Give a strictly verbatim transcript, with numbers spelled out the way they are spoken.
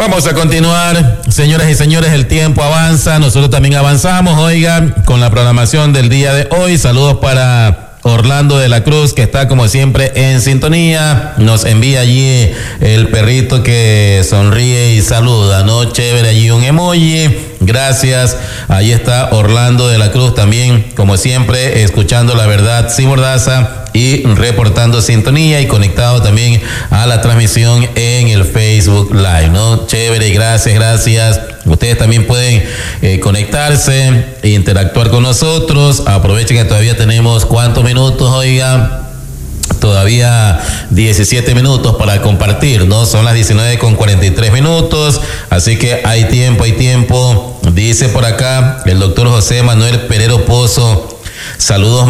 Vamos a continuar, señoras y señores, el tiempo avanza, nosotros también avanzamos, oigan, con la programación del día de hoy. Saludos para Orlando de la Cruz, que está como siempre en sintonía, nos envía allí el perrito que sonríe y saluda, ¿no? Chévere, allí un emoji, gracias. Ahí está Orlando de la Cruz también, como siempre, escuchando La Verdad Sin Mordaza y reportando sintonía y conectado también a la transmisión en el Facebook Live, ¿no? Chévere, gracias, gracias. Ustedes también pueden eh, conectarse e interactuar con nosotros. Aprovechen que todavía tenemos cuántos minutos, oiga, todavía diecisiete minutos para compartir, ¿no? Son las diecinueve con cuarenta y tres minutos, así que hay tiempo, hay tiempo. Dice por acá el doctor José Manuel Perero Pozo, saludos